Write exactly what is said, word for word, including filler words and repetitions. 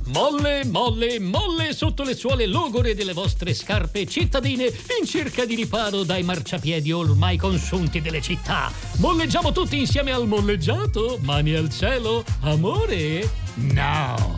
Molle, molle, molle sotto le suole logore delle vostre scarpe cittadine in cerca di riparo dai marciapiedi ormai consunti delle città. Molleggiamo tutti insieme al molleggiato, mani al cielo, amore? No!